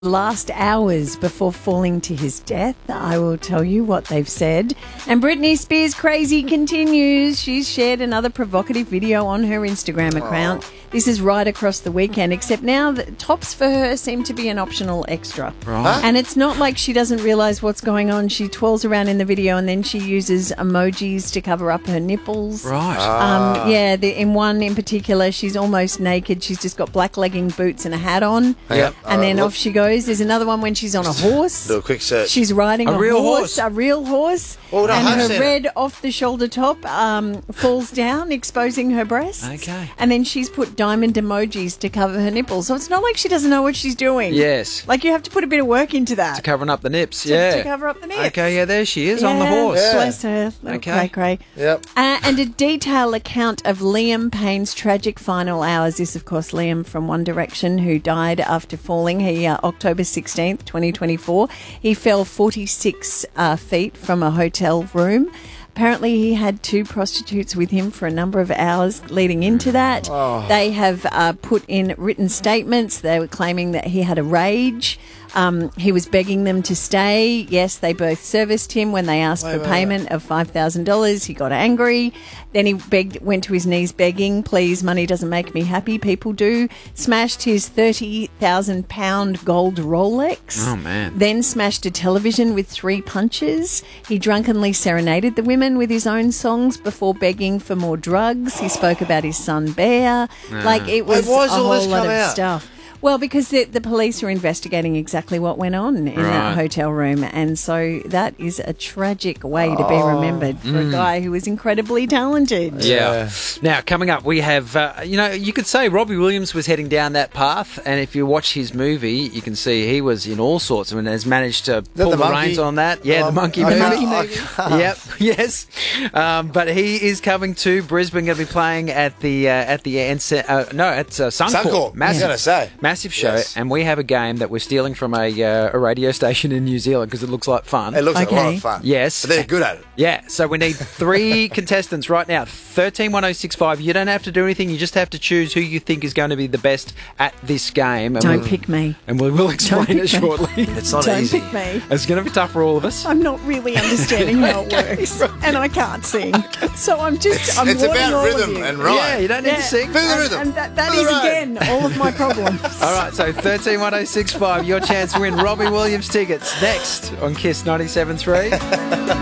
last hours before falling to his death. I will tell you what they've said. And Britney Spears crazy continues. She's shared another provocative video on her Instagram account. This is right across the weekend, except now the tops for her seem to be an optional extra. Right. And it's not like she doesn't realise what's going on. She twirls around in the video and then she uses emojis to cover up her nipples. Right. In one in particular, she's almost naked. She's just got black legging boots and a hat on. Yep. And then off she goes. There's another one when she's on a horse. Do a quick search. She's riding a real horse, a real horse. Oh, no, and I've her seen red off-the-shoulder top falls down, exposing her breasts. Okay. And then she's put diamond emojis to cover her nipples. So it's not like she doesn't know what she's doing. Yes. Like you have to put a bit of work into that. Covering up the nips, To cover up the nips. Okay, yeah, there she is on the horse. Yeah. Bless her. Little Okay. cray-cray. Yep. And a detailed account of Liam Payne's tragic final hours. This, of course, Liam from One Direction, who died after falling. He October 16th, 2024. He fell 46 feet from a hotel room. Apparently, he had two prostitutes with him for a number of hours leading into that. They have put in written statements. They were claiming that he had a rage. He was begging them to stay. Yes, they both serviced him. When they asked for payment of $5,000, he got angry. Then he went to his knees begging, please, money doesn't make me happy. People do. Smashed his £30,000 gold Rolex. Oh, man. Then smashed a television with 3 punches. He drunkenly serenaded the women with his own songs before begging for more drugs. He spoke about his son, Bear. Like, it was Why a does all this whole lot come of out? stuff. Well, because the police are investigating exactly what went on in that hotel room. And so that is a tragic way to be remembered for a guy who was incredibly talented. Yeah. Now, coming up, we have, you could say Robbie Williams was heading down that path. And if you watch his movie, you can see he was in all sorts. I mean, has managed to pull the reins on that. Yeah, the monkey movie. Yep, yes. But he is coming to Brisbane, going to be playing at Suncorp. Massive show, Yes. and we have a game that we're stealing from a radio station in New Zealand because it looks like fun. It looks like a lot Okay. of fun. Yes. But they're good at it. Yeah, so we need 3 contestants right now. 131065. You don't have to do anything. You just have to choose who you think is going to be the best at this game. And Don't pick me. And we'll explain pick it shortly. It's not Don't easy. pick me. It's going to be tough for all of us. I'm not really understanding how it works. And I can't sing. So I'm It's warning about all of rhythm you. and rhyme. Yeah, you don't need to sing. Feel the rhythm. And that Feel is, the rhyme. again, all of my problems. All right, so 131065. Your chance to win Robbie Williams tickets next on KISS 97.3.